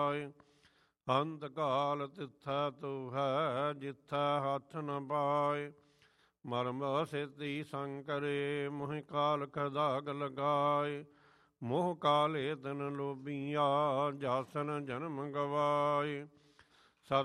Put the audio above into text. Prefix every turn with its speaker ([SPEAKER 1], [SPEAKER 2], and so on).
[SPEAKER 1] ਅੰਤ ਕਾਲ ਤਿੱਥੈ ਤੂੰ ਹੈ ਜਿੱਥੈ ਹੱਥ ਨ ਪਾਏ। ਮਰਮ ਸੇਤੀ ਸੰਕਰੇ ਮੋਹਿ ਕਾਲ ਕਾ ਦਾਗ ਲਗਾਏ। ਮੋਹ ਕਾਲੇ ਤਨ ਲੋਭੀਆ ਜਾਸਨ ਜਨਮ ਗਵਾਏ।